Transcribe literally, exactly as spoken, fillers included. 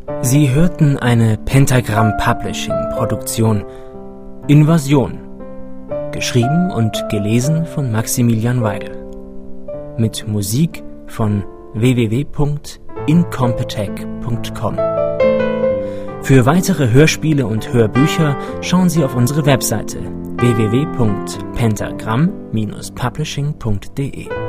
Sie hörten eine Pentagram Publishing Produktion Invasion, geschrieben und gelesen von Maximilian Weigel, mit Musik von w w w punkt incompetech punkt com. Für weitere Hörspiele und Hörbücher schauen Sie auf unsere Webseite w w w punkt pentagram Bindestrich publishing punkt d e.